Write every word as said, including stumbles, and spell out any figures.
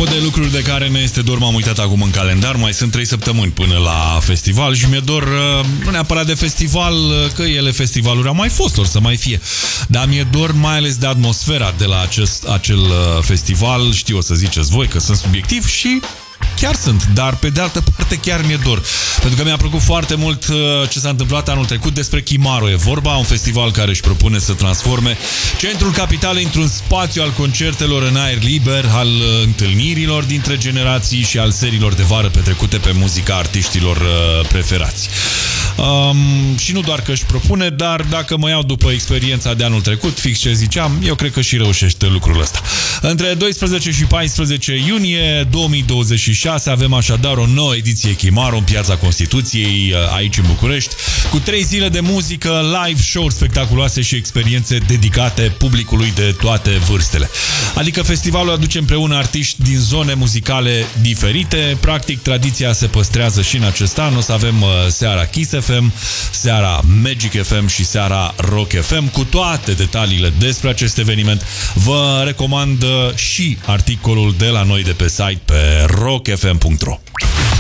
Apropo de lucruri de care ne este dor, m-am uitat acum în calendar, mai sunt trei săptămâni până la festival și mi-e dor, nu neapărat de festival, că ele festivaluri au mai fost, or să mai fie, dar mi-e dor mai ales de atmosfera de la acest, acel festival. Știu, o să ziceți voi că sunt subiectiv și chiar sunt, dar pe de altă parte chiar mi-e dor. Pentru că mi-a plăcut foarte mult ce s-a întâmplat anul trecut. Despre Chimaro e vorba, un festival care își propune să transforme centrul capitalei într-un spațiu al concertelor în aer liber, al întâlnirilor dintre generații și al seriilor de vară petrecute pe muzica artiștilor preferați. Um, și nu doar că își propune, dar dacă mă iau după experiența de anul trecut, fix ce ziceam, eu cred că și reușește lucrul ăsta. Între doisprezece și paisprezece iunie două mii douăzeci și șase avem așadar o nouă ediție Chimaro în Piața Constituției, aici în București, cu trei zile de muzică, live show-uri spectaculoase și experiențe dedicate publicului de toate vârstele. Adică festivalul aduce împreună artiști din zone muzicale diferite. Practic, tradiția se păstrează și în acest an. O să avem seara Kiss F M, seara Magic F M și seara Rock F M. Cu toate detaliile despre acest eveniment vă recomand și articolul de la noi de pe site pe rock f m punct ro.